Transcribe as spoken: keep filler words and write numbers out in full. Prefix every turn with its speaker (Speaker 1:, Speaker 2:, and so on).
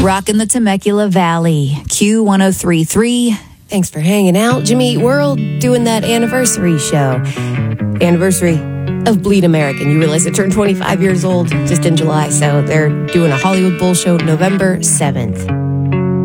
Speaker 1: Rockin' the Temecula Valley, Q ten thirty-three.
Speaker 2: Thanks for hanging out. Jimmy Eat World doing that anniversary show. Anniversary of Bleed American. You realize it turned twenty-five years old just in July, so they're doing a Hollywood Bowl show November seventh.